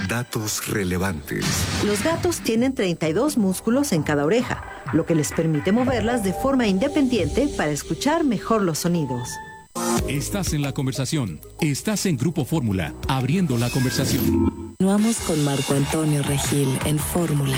Datos relevantes. Los gatos tienen 32 músculos en cada oreja, lo que les permite moverlas de forma independiente para escuchar mejor los sonidos. Estás en la conversación. Estás en Grupo Fórmula, abriendo la conversación. Continuamos con Marco Antonio Regil en Fórmula.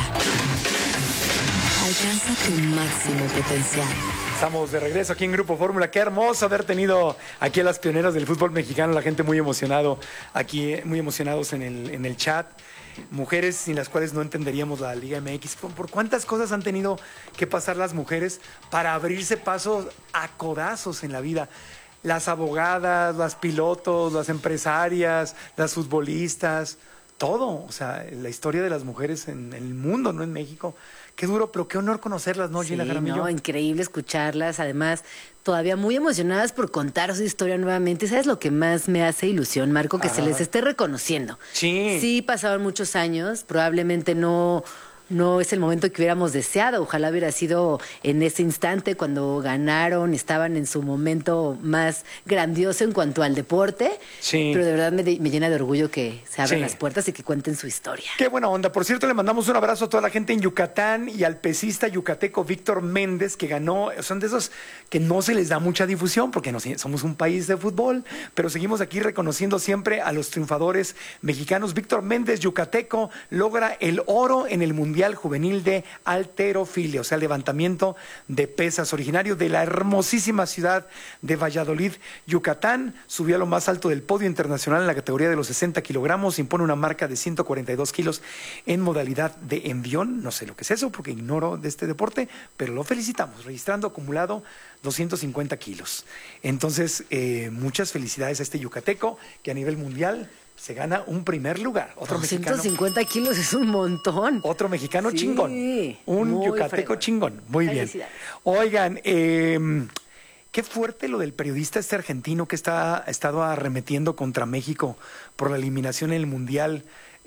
Alcanza tu máximo potencial. Estamos de regreso aquí en Grupo Fórmula. Qué hermoso haber tenido aquí a las pioneras del fútbol mexicano, la gente muy emocionado aquí, muy emocionados en el chat. Mujeres sin las cuales no entenderíamos la Liga MX. ¿Por cuántas cosas han tenido que pasar las mujeres para abrirse pasos a codazos en la vida? Las abogadas, las pilotos, las empresarias, las futbolistas, todo. O sea, la historia de las mujeres en el mundo, no en México. Qué duro, pero qué honor conocerlas, ¿no, Gina Jaramillo? No, increíble escucharlas, además, todavía muy emocionadas por contar su historia nuevamente. ¿Sabes lo que más me hace ilusión, Marco? Que se les esté reconociendo. Sí. Sí, pasaron muchos años, probablemente no es el momento que hubiéramos deseado. Ojalá hubiera sido en ese instante cuando ganaron, estaban en su momento más grandioso en cuanto al deporte. Sí. Pero de verdad me llena de orgullo que se abran las puertas y que cuenten su historia. Qué buena onda. Por cierto, le mandamos un abrazo a toda la gente en Yucatán y al pesista yucateco Víctor Méndez, que ganó. Son de esos que no se les da mucha difusión porque no somos un país de fútbol, pero seguimos aquí reconociendo siempre a los triunfadores mexicanos. Víctor Méndez, yucateco, logra el oro en el Mundial Juvenil de Halterofilia, o sea, levantamiento de pesas, originario de la hermosísima ciudad de Valladolid, Yucatán. Subió a lo más alto del podio internacional en la categoría de los 60 kilogramos, impone una marca de 142 kilos en modalidad de envión. No sé lo que es eso porque ignoro de este deporte, pero lo felicitamos, registrando acumulado 250 kilos. Entonces, muchas felicidades a este yucateco que a nivel mundial se gana un primer lugar. Otro 250 mexicano, kilos es un montón. Otro mexicano chingón. Un yucateco fregón. chingón. Muy bien. Oigan, qué fuerte lo del periodista este argentino que ha estado arremetiendo contra México por la eliminación en el Mundial.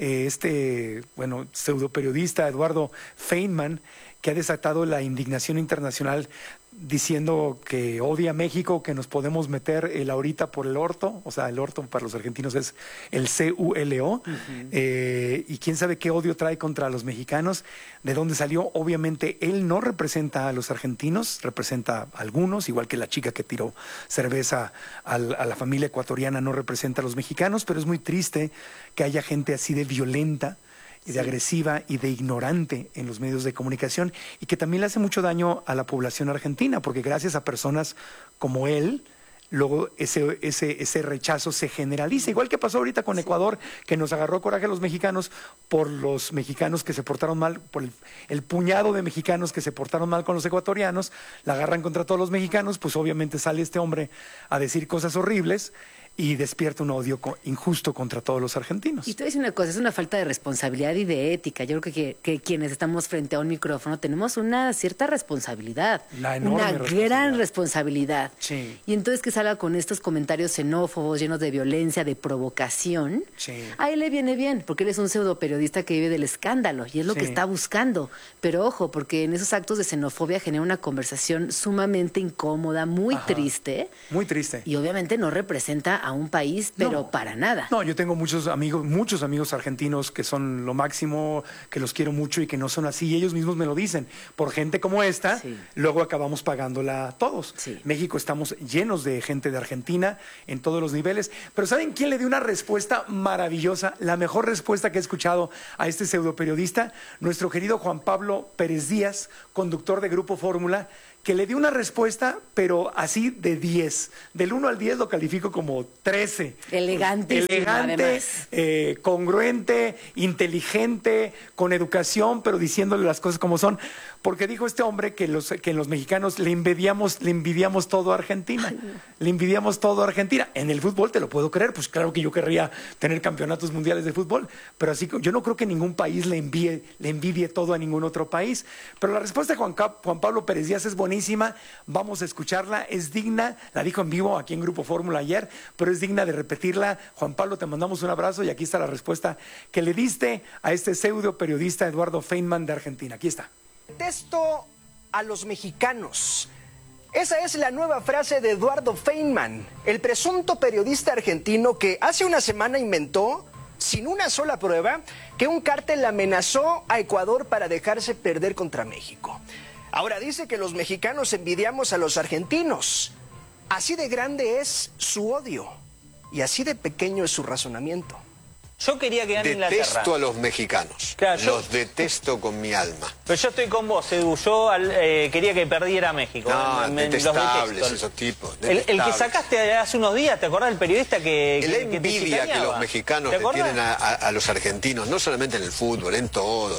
Pseudo periodista Eduardo Feynman, que ha desatado la indignación internacional diciendo que odia a México, que nos podemos meter el ahorita por el orto. O sea, el orto para los argentinos es el CULO. Y quién sabe qué odio trae contra los mexicanos. ¿De dónde salió? Obviamente él no representa a los argentinos, representa a algunos, igual que la chica que tiró cerveza a la familia ecuatoriana no representa a los mexicanos, pero es muy triste que haya gente así de violenta y de agresiva y de ignorante en los medios de comunicación, y que también le hace mucho daño a la población argentina, porque gracias a personas como él, luego ese rechazo se generaliza, igual que pasó ahorita con Ecuador, que nos agarró coraje a los mexicanos por los mexicanos que se portaron mal, por el puñado de mexicanos que se portaron mal con los ecuatorianos, la agarran contra todos los mexicanos, pues obviamente sale este hombre a decir cosas horribles y despierta un odio injusto contra todos los argentinos. Y te voy a decir una cosa, es una falta de responsabilidad y de ética. Yo creo que quienes estamos frente a un micrófono tenemos una cierta responsabilidad. Una gran responsabilidad. Sí. Y entonces que salga con estos comentarios xenófobos, llenos de violencia, de provocación, a él le viene bien, porque él es un pseudo periodista que vive del escándalo y es lo que está buscando. Pero ojo, porque en esos actos de xenofobia genera una conversación sumamente incómoda, muy triste. Muy triste. Y obviamente no representa a un país, pero para nada. No, yo tengo muchos amigos argentinos que son lo máximo, que los quiero mucho y que no son así, y ellos mismos me lo dicen. Por gente como esta, luego acabamos pagándola todos. México estamos llenos de gente de Argentina en todos los niveles, pero ¿saben quién le dio una respuesta maravillosa? La mejor respuesta que he escuchado a este pseudo periodista, nuestro querido Juan Pablo Pérez Díaz, conductor de Grupo Fórmula, que le dio una respuesta, pero así de 10. Del 1 al 10 lo califico como 13. Elegante, congruente, inteligente, con educación, pero diciéndole las cosas como son. Porque dijo este hombre que en los mexicanos le envidiamos todo a Argentina. Le envidiamos todo a Argentina. En el fútbol te lo puedo creer, pues claro que yo querría tener campeonatos mundiales de fútbol, pero así yo no creo que ningún país le envidie todo a ningún otro país. Pero la respuesta de Juan Pablo Pérez Díaz es buenísima. Vamos a escucharla, es digna, la dijo en vivo aquí en Grupo Fórmula ayer, pero es digna de repetirla. Juan Pablo, te mandamos un abrazo y aquí está la respuesta que le diste a este pseudo periodista Eduardo Feynman de Argentina. Aquí está. Detesto a los mexicanos. Esa es la nueva frase de Eduardo Feynman, el presunto periodista argentino que hace una semana inventó sin una sola prueba, que un cártel amenazó a Ecuador para dejarse perder contra México. Ahora dice que los mexicanos envidiamos a los argentinos. Así de grande es su odio y así de pequeño es su razonamiento. Yo quería que gane Inglaterra. Detesto a los mexicanos. Claro, los detesto con mi alma. Pero yo estoy con vos, Edu. Yo quería que perdiera México. No, detestables los esos tipos. El que sacaste hace unos días, ¿te acordás del periodista que la envidia que los mexicanos le tienen a los argentinos, no solamente en el fútbol, en todo.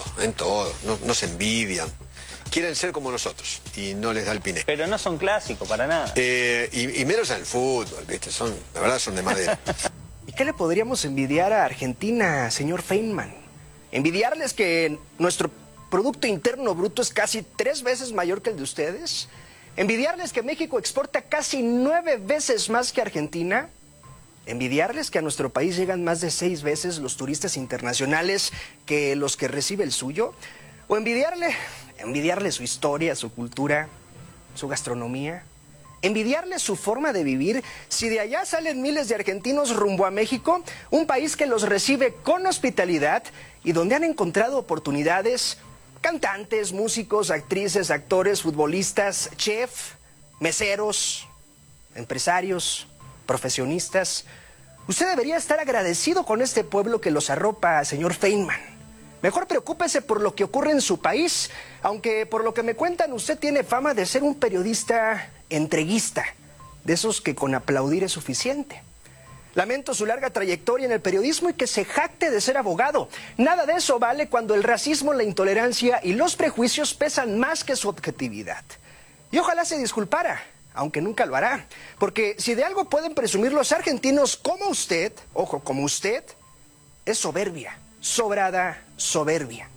No se envidian. Quieren ser como nosotros y no les da el piné. Pero no son clásicos para nada. Y menos en el fútbol, ¿viste? La verdad son de madera. ¿Y qué le podríamos envidiar a Argentina, señor Feynman? ¿Envidiarles que nuestro Producto Interno Bruto es casi 3 veces mayor que el de ustedes? ¿Envidiarles que México exporta casi 9 veces más que Argentina? ¿Envidiarles que a nuestro país llegan más de 6 veces los turistas internacionales que los que recibe el suyo? ¿O envidiarle su historia, su cultura, su gastronomía? ¿Envidiarles su forma de vivir si de allá salen miles de argentinos rumbo a México, un país que los recibe con hospitalidad y donde han encontrado oportunidades cantantes, músicos, actrices, actores, futbolistas, chef, meseros, empresarios, profesionistas? Usted debería estar agradecido con este pueblo que los arropa, señor Feynman. Mejor preocúpese por lo que ocurre en su país, aunque por lo que me cuentan usted tiene fama de ser un periodista entreguista, de esos que con aplaudir es suficiente. Lamento su larga trayectoria en el periodismo y que se jacte de ser abogado. Nada de eso vale cuando el racismo, la intolerancia y los prejuicios pesan más que su objetividad. Y ojalá se disculpara, aunque nunca lo hará, porque si de algo pueden presumir los argentinos como usted, ojo, como usted, es soberbia. Sobrada soberbia.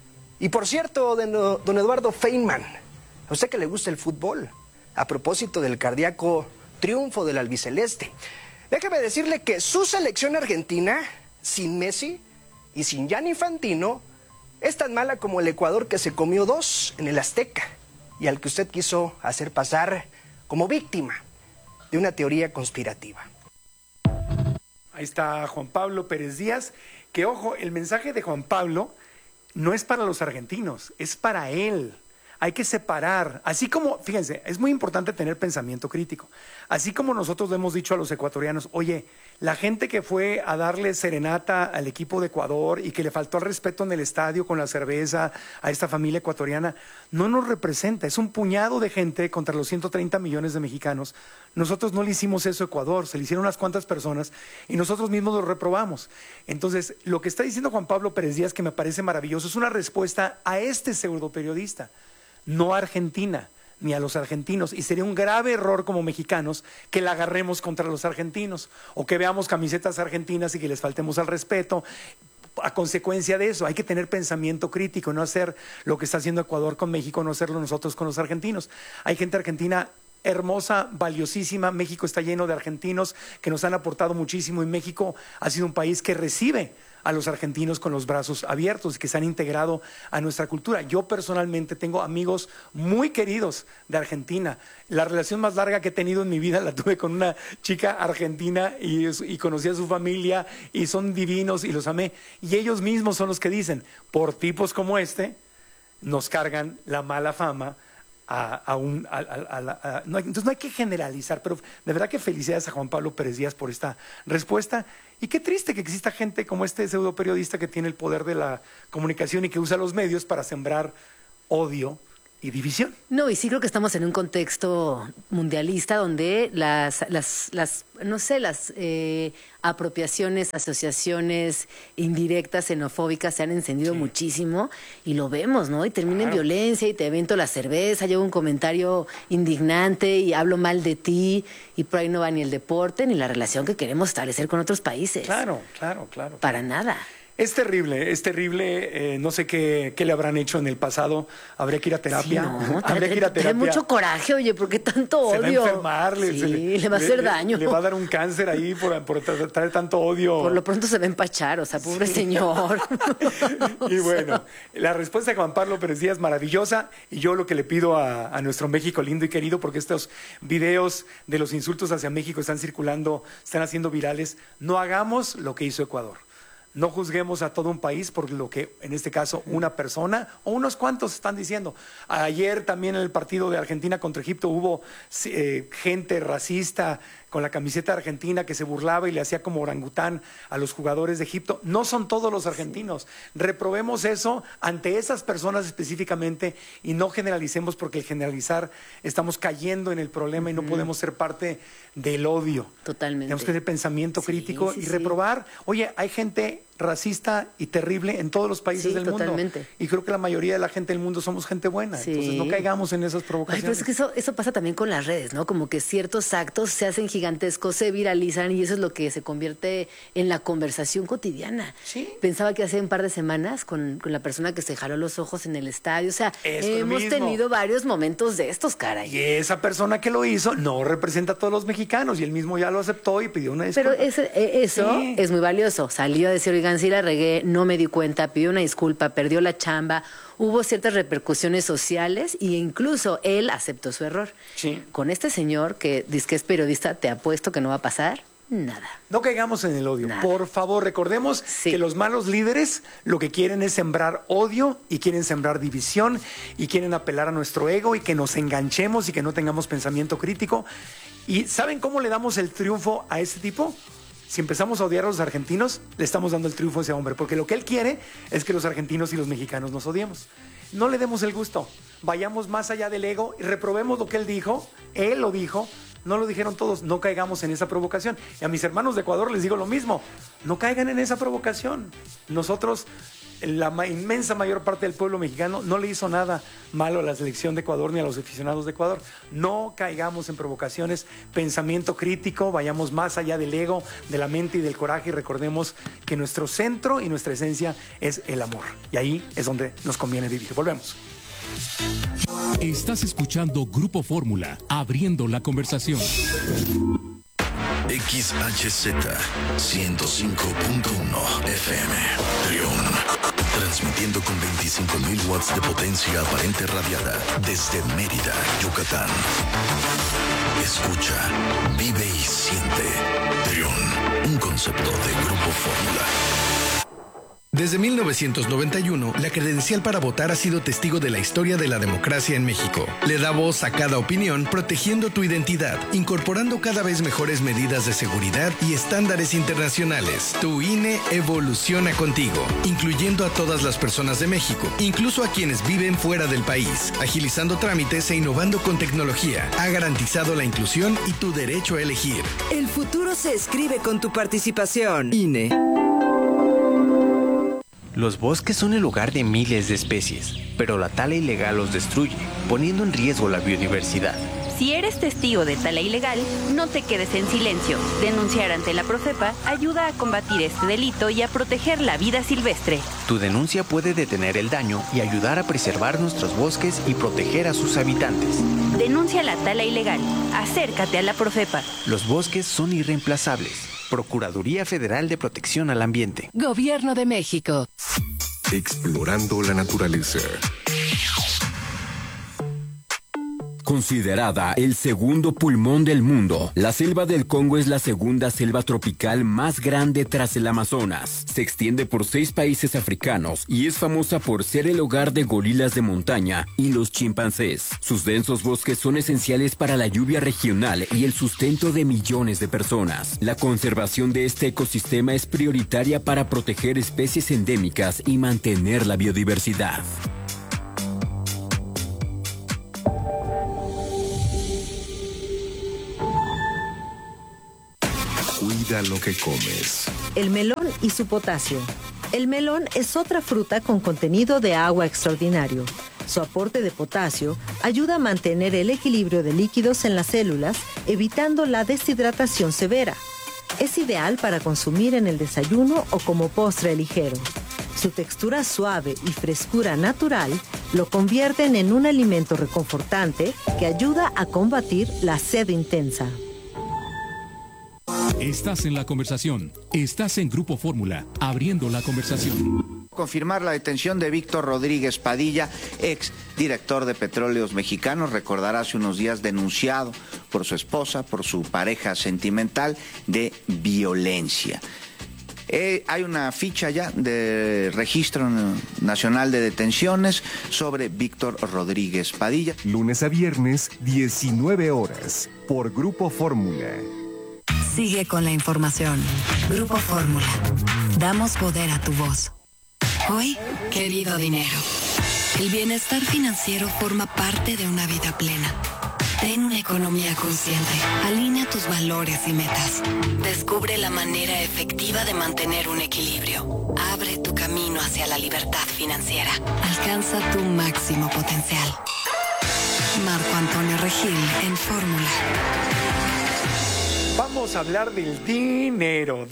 Y por cierto, don Eduardo Feynman, a usted que le gusta el fútbol, a propósito del cardíaco triunfo del albiceleste, déjeme decirle que su selección argentina, sin Messi y sin Gianni Infantino, es tan mala como el Ecuador que se comió 2 en el Azteca y al que usted quiso hacer pasar como víctima de una teoría conspirativa. Ahí está Juan Pablo Pérez Díaz. Que ojo, el mensaje de Juan Pablo no es para los argentinos, es para él. Hay que separar, así como, fíjense, es muy importante tener pensamiento crítico. Así como nosotros le hemos dicho a los ecuatorianos, oye, la gente que fue a darle serenata al equipo de Ecuador y que le faltó el respeto en el estadio con la cerveza a esta familia ecuatoriana, no nos representa, es un puñado de gente contra los 130 millones de mexicanos. Nosotros no le hicimos eso a Ecuador, se le hicieron unas cuantas personas y nosotros mismos lo reprobamos. Entonces, lo que está diciendo Juan Pablo Pérez Díaz, que me parece maravilloso, es una respuesta a este pseudo periodista, no a Argentina ni a los argentinos, y sería un grave error como mexicanos que la agarremos contra los argentinos o que veamos camisetas argentinas y que les faltemos al respeto. A consecuencia de eso hay que tener pensamiento crítico, no hacer lo que está haciendo Ecuador con México, no hacerlo nosotros con los argentinos. Hay gente argentina hermosa, valiosísima. México está lleno de argentinos que nos han aportado muchísimo y México ha sido un país que recibe a los argentinos con los brazos abiertos, que se han integrado a nuestra cultura. Yo personalmente tengo amigos muy queridos de Argentina. La relación más larga que he tenido en mi vida la tuve con una chica argentina y conocí a su familia y son divinos y los amé. Y ellos mismos son los que dicen, por tipos como este, nos cargan la mala fama. Entonces no hay que generalizar, pero de verdad que felicidades a Juan Pablo Pérez Díaz por esta respuesta. Y qué triste que exista gente como este pseudo periodista que tiene el poder de la comunicación y que usa los medios para sembrar odio y división. No, y sí creo que estamos en un contexto mundialista donde las apropiaciones, asociaciones indirectas, xenofóbicas se han encendido muchísimo y lo vemos, ¿no? Y termina en violencia y te avento la cerveza, llevo un comentario indignante y hablo mal de ti y por ahí no va ni el deporte ni la relación que queremos establecer con otros países. Claro. Para nada. Es terrible, no sé qué le habrán hecho en el pasado, habría que ir a terapia. Sí, no, habría que ir a terapia. Tiene mucho coraje, oye, ¿por qué tanto odio? Se va a enfermar, le va a hacer daño. Le va a dar un cáncer ahí por traer tanto odio. Por lo pronto se va a empachar, o sea, pobre señor. Y bueno, la respuesta de Juan Pablo Pérez Díaz maravillosa, y yo lo que le pido a nuestro México lindo y querido, porque estos videos de los insultos hacia México están circulando, están haciendo virales, no hagamos lo que hizo Ecuador. No juzguemos a todo un país por lo que, en este caso, una persona o unos cuantos están diciendo. Ayer también en el partido de Argentina contra Egipto hubo gente racista con la camiseta de Argentina que se burlaba y le hacía como orangután a los jugadores de Egipto. No son todos los argentinos. Reprobemos eso ante esas personas específicamente y no generalicemos, porque al generalizar estamos cayendo en el problema y no podemos ser parte del odio. Totalmente. Tenemos que tener pensamiento crítico y reprobar. Oye, hay gente racista y terrible en todos los países del mundo. Y creo que la mayoría de la gente del mundo somos gente buena. Entonces no caigamos en esas provocaciones. Ay, pero es que eso pasa también con las redes, ¿no? Como que ciertos actos se hacen gigantescos, se viralizan y eso es lo que se convierte en la conversación cotidiana. Sí. Pensaba que hace un par de semanas con la persona que se jaló los ojos en el estadio. O sea, hemos tenido varios momentos de estos, caray. Y esa persona que lo hizo no representa a todos los mexicanos y él mismo ya lo aceptó y pidió una disculpa. Pero eso es muy valioso. Salió a decir, oigan, sí la regué, no me di cuenta, pidió una disculpa, perdió la chamba, hubo ciertas repercusiones sociales e incluso él aceptó su error. Sí. Con este señor que dice que es periodista, te apuesto que no va a pasar nada. No caigamos en el odio. Nada. Por favor, recordemos que los malos líderes lo que quieren es sembrar odio y quieren sembrar división y quieren apelar a nuestro ego y que nos enganchemos y que no tengamos pensamiento crítico. ¿Y saben cómo le damos el triunfo a ese tipo? Si empezamos a odiar a los argentinos, le estamos dando el triunfo a ese hombre, porque lo que él quiere es que los argentinos y los mexicanos nos odiemos. No le demos el gusto, vayamos más allá del ego y reprobemos lo que él dijo. Él lo dijo, no lo dijeron todos, no caigamos en esa provocación. Y a mis hermanos de Ecuador les digo lo mismo, no caigan en esa provocación. Nosotros, la inmensa mayor parte del pueblo mexicano no le hizo nada malo a la selección de Ecuador ni a los aficionados de Ecuador. No caigamos en provocaciones, pensamiento crítico, vayamos más allá del ego, de la mente y del coraje y recordemos que nuestro centro y nuestra esencia es el amor. Y ahí es donde nos conviene vivir. Volvemos. Estás escuchando Grupo Fórmula, abriendo la conversación. XHZ 105.1 FM Trión, transmitiendo con 25.000 watts de potencia aparente radiada desde Mérida, Yucatán. Escucha, vive y siente Trión, un concepto de Grupo Fórmula. Desde 1991, la credencial para votar ha sido testigo de la historia de la democracia en México. Le da voz a cada opinión, protegiendo tu identidad, incorporando cada vez mejores medidas de seguridad y estándares internacionales. Tu INE evoluciona contigo, incluyendo a todas las personas de México, incluso a quienes viven fuera del país, agilizando trámites e innovando con tecnología. Ha garantizado la inclusión y tu derecho a elegir. El futuro se escribe con tu participación. INE. Los bosques son el hogar de miles de especies, pero la tala ilegal los destruye, poniendo en riesgo la biodiversidad. Si eres testigo de tala ilegal, no te quedes en silencio. Denunciar ante la Profepa ayuda a combatir este delito y a proteger la vida silvestre. Tu denuncia puede detener el daño y ayudar a preservar nuestros bosques y proteger a sus habitantes. Denuncia la tala ilegal. Acércate a la Profepa. Los bosques son irreemplazables. Procuraduría Federal de Protección al Ambiente. Gobierno de México. Explorando la naturaleza. Considerada el segundo pulmón del mundo, la selva del Congo es la segunda selva tropical más grande tras el Amazonas. Se extiende por 6 países africanos y es famosa por ser el hogar de gorilas de montaña y los chimpancés. Sus densos bosques son esenciales para la lluvia regional y el sustento de millones de personas. La conservación de este ecosistema es prioritaria para proteger especies endémicas y mantener la biodiversidad. Cuida lo que comes. El melón y su potasio. El melón es otra fruta con contenido de agua extraordinario. Su aporte de potasio ayuda a mantener el equilibrio de líquidos en las células, evitando la deshidratación severa. Es ideal para consumir en el desayuno o como postre ligero. Su textura suave y frescura natural lo convierten en un alimento reconfortante que ayuda a combatir la sed intensa. Estás en la conversación. Estás en Grupo Fórmula, abriendo la conversación. Confirmar la detención de Víctor Rodríguez Padilla, ex director de Petróleos Mexicanos, recordará hace unos días denunciado por su esposa, por su pareja sentimental, de violencia. Hay una ficha ya de Registro Nacional de Detenciones sobre Víctor Rodríguez Padilla. Lunes a viernes, 19 horas, por Grupo Fórmula. Sigue con la información. Grupo Fórmula. Damos poder a tu voz. Hoy, querido dinero, el bienestar financiero forma parte de una vida plena. Ten una economía consciente. Alinea tus valores y metas. Descubre la manera efectiva de mantener un equilibrio. Abre tu camino hacia la libertad financiera. Alcanza tu máximo potencial. Marco Antonio Regil en Fórmula. Vamos a hablar del dinero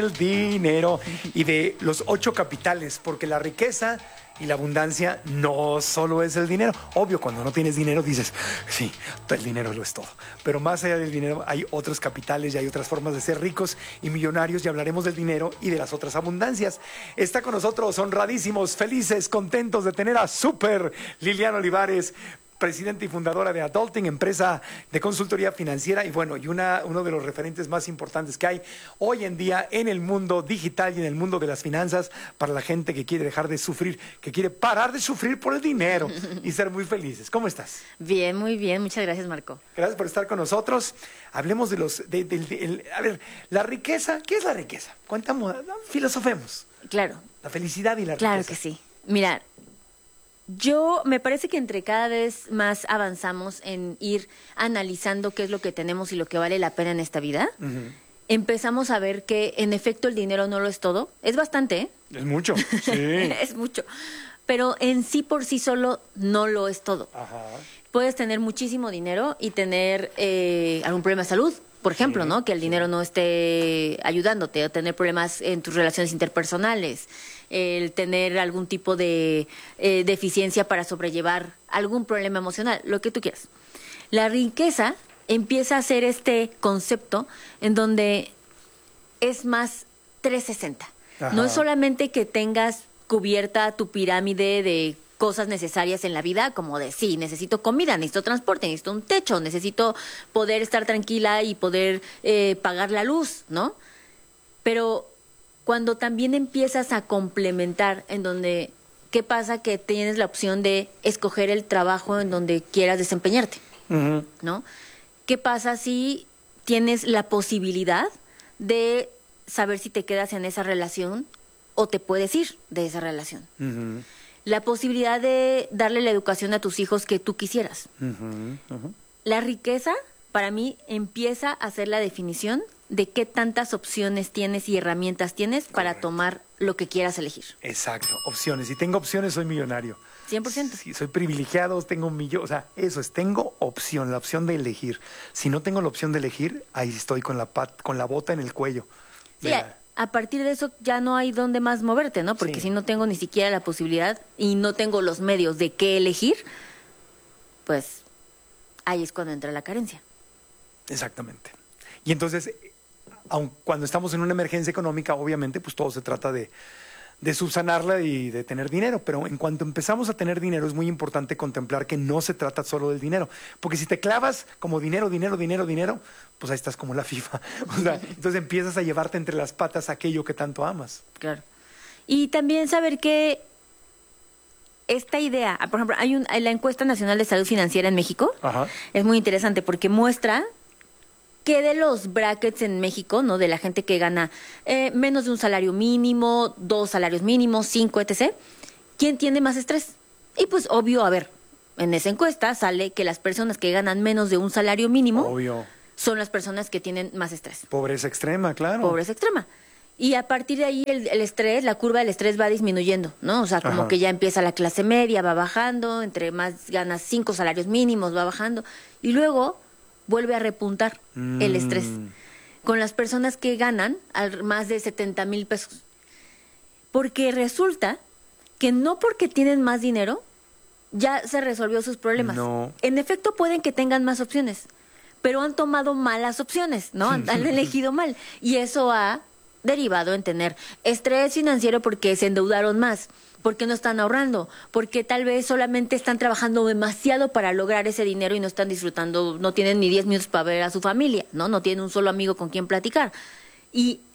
y de los 8 capitales, porque la riqueza y la abundancia no solo es el dinero. Obvio, cuando no tienes dinero dices, sí, el dinero lo es todo. Pero más allá del dinero hay otros capitales y hay otras formas de ser ricos y millonarios, y hablaremos del dinero y de las otras abundancias. Está con nosotros, honradísimos, felices, contentos de tener a Super Liliana Olivares, presidenta y fundadora de Adulting, empresa de consultoría financiera y bueno, y uno de los referentes más importantes que hay hoy en día en el mundo digital y en el mundo de las finanzas para la gente que quiere dejar de sufrir, que quiere parar de sufrir por el dinero y ser muy felices. ¿Cómo estás? Bien, muy bien. Muchas gracias, Marco. Gracias por estar con nosotros. Hablemos a ver, la riqueza. ¿Qué es la riqueza? Cuéntame, filosofemos. Claro. La felicidad y la riqueza. Claro que sí. Mira, me parece que entre cada vez más avanzamos en ir analizando qué es lo que tenemos y lo que vale la pena en esta vida, empezamos a ver que en efecto el dinero no lo es todo. Es bastante, ¿eh? Es mucho, sí. Es mucho. Pero en sí por sí solo no lo es todo. Ajá. Puedes tener muchísimo dinero y tener algún problema de salud, por ejemplo, ¿no? Que el dinero no esté ayudándote, o tener problemas en tus relaciones interpersonales, el tener algún tipo de deficiencia para sobrellevar algún problema emocional, lo que tú quieras. La riqueza empieza a ser este concepto en donde es más 360. Ajá. No es solamente que tengas cubierta tu pirámide de cosas necesarias en la vida, como de sí, necesito comida, necesito transporte, necesito un techo, necesito poder estar tranquila y poder pagar la luz, ¿no? Pero cuando también empiezas a complementar en donde, ¿qué pasa? Que tienes la opción de escoger el trabajo en donde quieras desempeñarte, ¿no? ¿Qué pasa si tienes la posibilidad de saber si te quedas en esa relación o te puedes ir de esa relación? La posibilidad de darle la educación a tus hijos que tú quisieras. La riqueza, para mí, empieza a ser la definición de qué tantas opciones tienes y herramientas tienes para tomar lo que quieras elegir. Exacto, opciones. Si tengo opciones, soy millonario. 100%. Si soy privilegiado, tengo un millón. O sea, eso es, tengo opción, la opción de elegir. Si no tengo la opción de elegir, ahí estoy con la bota en el cuello. Sí, a partir de eso ya no hay dónde más moverte, ¿no? Porque si no tengo ni siquiera la posibilidad y no tengo los medios de qué elegir, pues ahí es cuando entra la carencia. Exactamente. Y entonces, aun cuando estamos en una emergencia económica, obviamente, pues todo se trata de subsanarla y de tener dinero. Pero en cuanto empezamos a tener dinero, es muy importante contemplar que no se trata solo del dinero. Porque si te clavas como dinero, pues ahí estás como la FIFA. O sea, entonces empiezas a llevarte entre las patas aquello que tanto amas. Claro. Y también saber que esta idea, por ejemplo, hay la Encuesta Nacional de Salud Financiera en México. Ajá. Es muy interesante porque muestra que de los brackets en México, ¿no? De la gente que gana menos de un salario mínimo, 2 salarios mínimos, 5, etc., ¿quién tiene más estrés? Y pues obvio, a ver, en esa encuesta sale que las personas que ganan menos de un salario mínimo son las personas que tienen más estrés. Pobreza extrema, claro. Pobreza extrema. Y a partir de ahí el estrés, la curva del estrés va disminuyendo, ¿no? O sea, como que ya empieza la clase media, va bajando, entre más ganas 5 salarios mínimos, va bajando. Y luego vuelve a repuntar el estrés con las personas que ganan más de 70,000 pesos. Porque resulta que no porque tienen más dinero ya se resolvió sus problemas. No. En efecto, pueden que tengan más opciones, pero han tomado malas opciones, ¿no? Han elegido mal. Y eso ha derivado en tener estrés financiero porque se endeudaron más, porque no están ahorrando, porque tal vez solamente están trabajando demasiado para lograr ese dinero y no están disfrutando, no tienen ni 10 minutos para ver a su familia, ¿no? No tienen un solo amigo con quien platicar. Y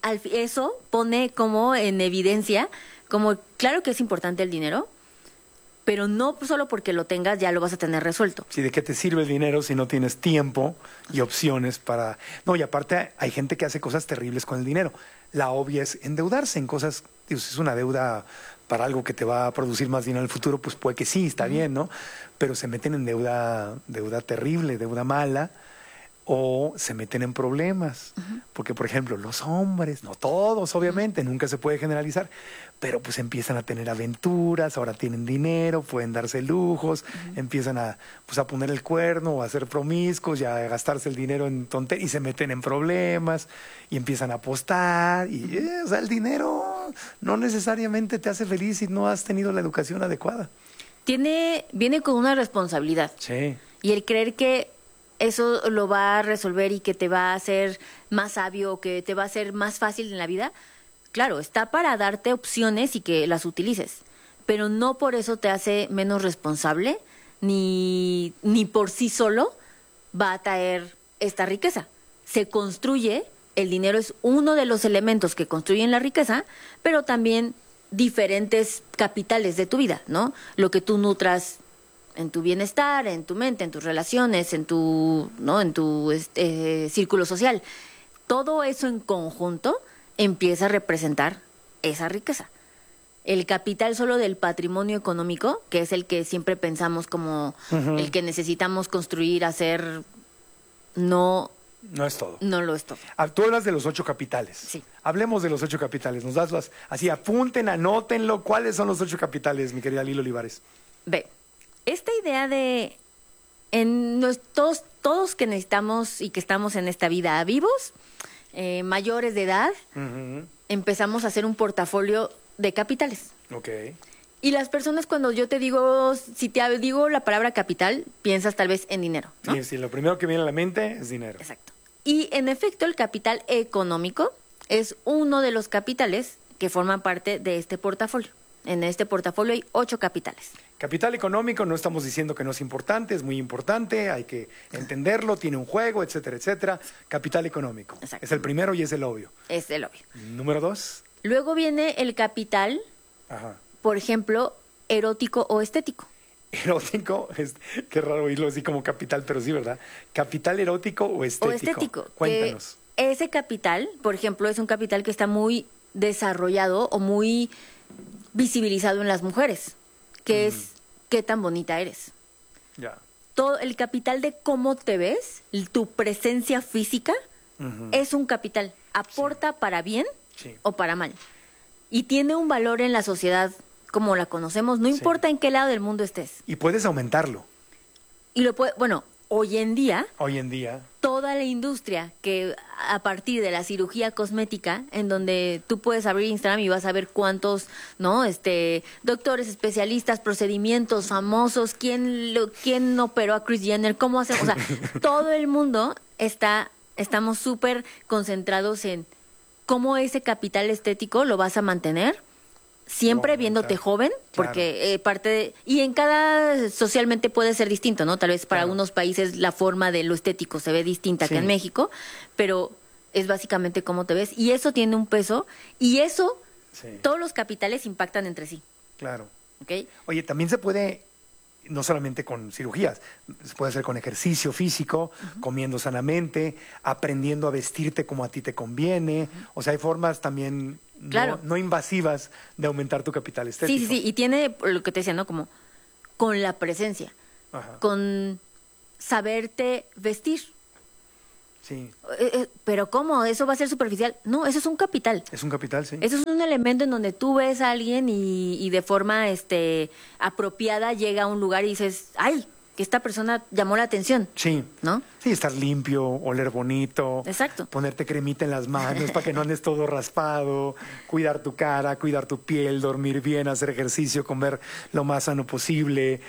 eso pone como en evidencia, como claro que es importante el dinero, pero no solo porque lo tengas ya lo vas a tener resuelto. Sí, ¿de qué te sirve el dinero si no tienes tiempo y opciones para...? No, y aparte hay gente que hace cosas terribles con el dinero. La obvia es endeudarse en cosas, si es una deuda para algo que te va a producir más dinero en el futuro, pues puede que sí, está bien, ¿no? Pero se meten en deuda terrible, deuda mala, o se meten en problemas. Porque, por ejemplo, los hombres, no todos, obviamente, nunca se puede generalizar, pero pues empiezan a tener aventuras, ahora tienen dinero, pueden darse lujos, empiezan a poner el cuerno o a ser promiscuos y a gastarse el dinero en tonterías y se meten en problemas y empiezan a apostar. Y, o sea, el dinero no necesariamente te hace feliz si no has tenido la educación adecuada. Viene con una responsabilidad. Sí. Y el creer que eso lo va a resolver y que te va a hacer más sabio, que te va a hacer más fácil en la vida, claro, está para darte opciones y que las utilices, pero no por eso te hace menos responsable, ni por sí solo va a traer esta riqueza. Se construye, el dinero es uno de los elementos que construyen la riqueza, pero también diferentes capitales de tu vida, ¿no? Lo que tú nutras en tu bienestar, en tu mente, en tus relaciones, en tu círculo social. Todo eso en conjunto empieza a representar esa riqueza. El capital solo del patrimonio económico, que es el que siempre pensamos como el que necesitamos construir, hacer, no es todo. No lo es todo. Tú hablas de los 8 capitales. Sí. Hablemos de los 8 capitales. Nos das así, apunten, anótenlo. ¿Cuáles son los 8 capitales, mi querida Lili Olivares? Ve. Esta idea de todos que necesitamos y que estamos en esta vida vivos, mayores de edad, empezamos a hacer un portafolio de capitales. Okay. Y las personas cuando yo te digo, si te digo la palabra capital, piensas tal vez en dinero, ¿no? Sí, lo primero que viene a la mente es dinero. Exacto. Y en efecto el capital económico es uno de los capitales que forman parte de este portafolio. En este portafolio hay 8 capitales. Capital económico, no estamos diciendo que no es importante, es muy importante, hay que entenderlo, tiene un juego, etcétera, etcétera. Capital económico. Exacto. Es el primero y es el obvio. Es el obvio. Número 2. Luego viene el capital, por ejemplo, erótico o estético. Erótico, qué raro oírlo así como capital, pero sí, ¿verdad? Capital erótico o estético. O estético. Cuéntanos. Ese capital, por ejemplo, es un capital que está muy desarrollado o muy visibilizado en las mujeres, que es qué tan bonita eres. Ya. Todo el capital de cómo te ves, tu presencia física, es un capital. Aporta para bien o para mal. Y tiene un valor en la sociedad como la conocemos, no importa en qué lado del mundo estés. Y puedes aumentarlo. Y hoy en día, toda la industria que a partir de la cirugía cosmética, en donde tú puedes abrir Instagram y vas a ver cuántos, doctores, especialistas, procedimientos famosos, quién operó a Kris Jenner, cómo hacemos, o sea, todo el mundo estamos súper concentrados en cómo ese capital estético lo vas a mantener. Siempre viéndote joven, porque y en cada socialmente puede ser distinto, ¿no? Tal vez para algunos países la forma de lo estético se ve distinta que en México, pero es básicamente cómo te ves. Y eso tiene un peso, y eso, todos los capitales impactan entre sí. Claro. ¿Okay? Oye, también se puede, no solamente con cirugías, se puede hacer con ejercicio físico, comiendo sanamente, aprendiendo a vestirte como a ti te conviene. O sea, hay formas también no invasivas de aumentar tu capital estético. Sí, y tiene lo que te decía, ¿no? Como con la presencia, con saberte vestir. Sí. Pero ¿cómo? ¿Eso va a ser superficial? No, eso es un capital. Es un capital, sí. Eso es un elemento en donde tú ves a alguien y de forma apropiada llega a un lugar y dices, ¡ay! Que esta persona llamó la atención. Sí. ¿No? Sí, estar limpio, oler bonito. Exacto. Ponerte cremita en las manos para que no andes todo raspado, cuidar tu cara, cuidar tu piel, dormir bien, hacer ejercicio, comer lo más sano posible.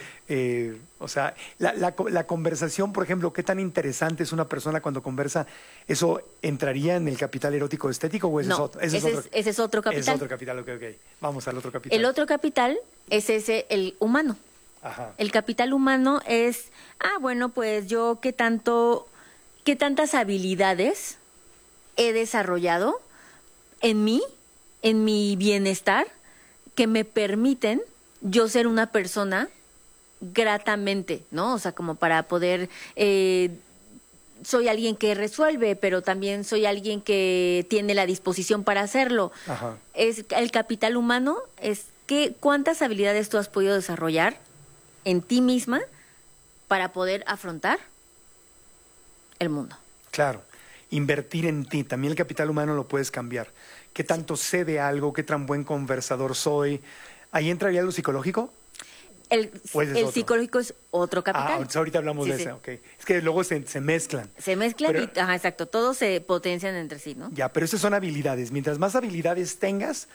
O sea, la conversación, por ejemplo, qué tan interesante es una persona cuando conversa, ¿eso entraría en el capital erótico estético o ese es otro? Ese es otro capital. Es otro capital, ok. Vamos al otro capital. El otro capital es el humano. Ajá. El capital humano es, pues yo qué tantas habilidades he desarrollado en mí, en mi bienestar, que me permiten yo ser una persona gratamente, ¿no? O sea, como para poder... soy alguien que resuelve, pero también soy alguien que tiene la disposición para hacerlo. Ajá. Es el capital humano, es que cuántas habilidades tú has podido desarrollar en ti misma para poder afrontar el mundo. Claro, invertir en ti, también el capital humano lo puedes cambiar. ¿Qué tanto sé de algo? ¿Qué tan buen conversador soy? ¿Ahí entraría lo psicológico? El psicológico es otro capital. Entonces ahorita hablamos de ese, ok. Es que luego se mezclan. Se mezclan pero, y, ajá, exacto, todos se potencian entre sí, ¿no? Ya, pero esas son habilidades. Mientras más habilidades tengas,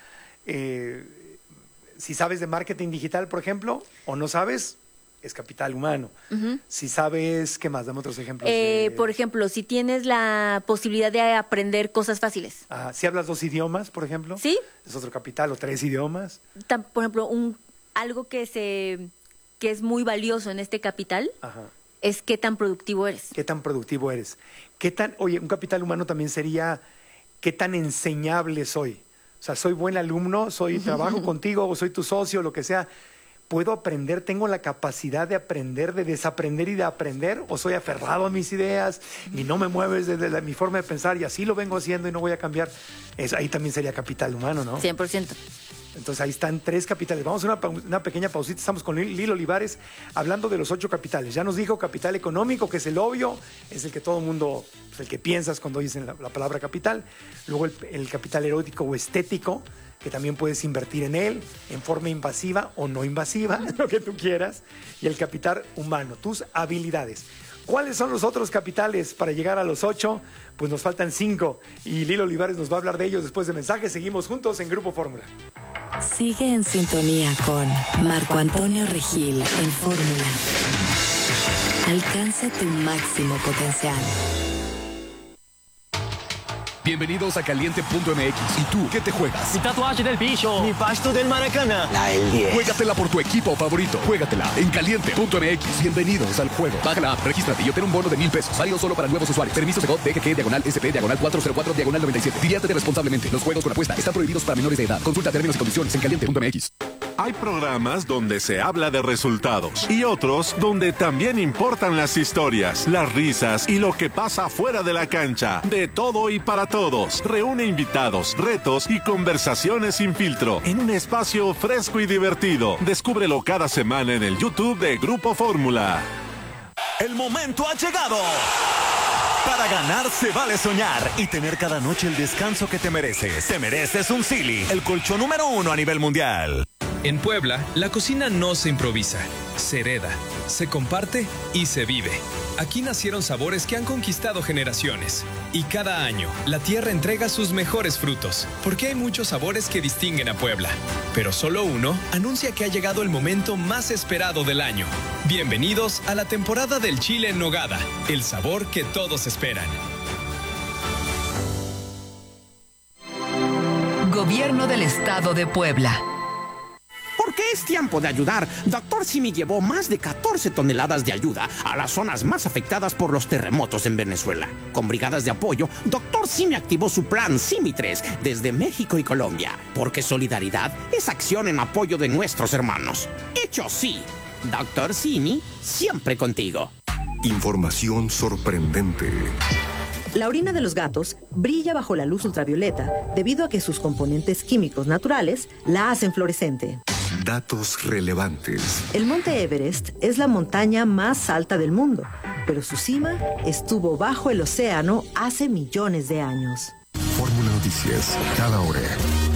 si sabes de marketing digital, por ejemplo, o no sabes, es capital humano. Si sabes, ¿qué más? Dame otros ejemplos. Por ejemplo, si tienes la posibilidad de aprender cosas fáciles. Si hablas 2 idiomas, por ejemplo. Sí. Es otro capital, o 3 idiomas. Por ejemplo, algo que es muy valioso en este capital es qué tan productivo eres. ¿Qué tan productivo eres? Oye, un capital humano también sería qué tan enseñable soy. O sea, soy buen alumno, trabajo contigo, o soy tu socio, lo que sea. ¿Puedo aprender? ¿Tengo la capacidad de aprender, de desaprender y de aprender? ¿O soy aferrado a mis ideas y no me mueves desde mi forma de pensar y así lo vengo haciendo y no voy a cambiar? Ahí también sería capital humano, ¿no? 100%. Entonces ahí están 3 capitales. Vamos a una pequeña pausita. Estamos con Lilo Olivares hablando de los 8 capitales. Ya nos dijo capital económico, que es el obvio, es el que todo el mundo, el que piensas cuando dicen la palabra capital. Luego el capital erótico o estético, que también puedes invertir en él en forma invasiva o no invasiva, lo que tú quieras. Y el capital humano, tus habilidades. ¿Cuáles son los otros capitales para llegar a los 8? Pues nos faltan 5 y Lilo Olivares nos va a hablar de ellos después de mensajes. Seguimos juntos en Grupo Fórmula. Sigue en sintonía con Marco Antonio Regil en Fórmula. Alcanza tu máximo potencial. Bienvenidos a Caliente.mx. ¿Y tú qué te juegas? Mi tatuaje del bicho. Mi pasto del Maracaná. La El 10. Juégatela por tu equipo favorito. Juégatela en Caliente.mx. Bienvenidos al juego. Baja la app, regístrate y obtén un bono de $1,000. Válido solo para nuevos usuarios. Permiso de GOT, DGG, /SP, /404, /97. Diviértete responsablemente. Los juegos con apuesta están prohibidos para menores de edad. Consulta términos y condiciones en Caliente.mx. Hay programas donde se habla de resultados y otros donde también importan las historias, las risas y lo que pasa fuera de la cancha. De todo y para todos. Reúne invitados, retos y conversaciones sin filtro en un espacio fresco y divertido. Descúbrelo cada semana en el YouTube de Grupo Fórmula. El momento ha llegado. Para ganar se vale soñar y tener cada noche el descanso que te mereces. Te mereces un Silly, el colchón número 1 a nivel mundial. En Puebla, la cocina no se improvisa, se hereda, se comparte y se vive. Aquí nacieron sabores que han conquistado generaciones. Y cada año, la tierra entrega sus mejores frutos, porque hay muchos sabores que distinguen a Puebla. Pero solo uno anuncia que ha llegado el momento más esperado del año. Bienvenidos a la temporada del chile en nogada, el sabor que todos esperan. Gobierno del Estado de Puebla. Porque es tiempo de ayudar. Dr. Simi llevó más de 14 toneladas de ayuda a las zonas más afectadas por los terremotos en Venezuela. Con brigadas de apoyo, Dr. Simi activó su plan Simi 3 desde México y Colombia. Porque solidaridad es acción en apoyo de nuestros hermanos. Hecho sí. Dr. Simi, siempre contigo. Información sorprendente. La orina de los gatos brilla bajo la luz ultravioleta debido a que sus componentes químicos naturales la hacen fluorescente. Datos relevantes. El monte Everest es la montaña más alta del mundo, pero su cima estuvo bajo el océano hace millones de años. Fórmula Noticias, cada hora.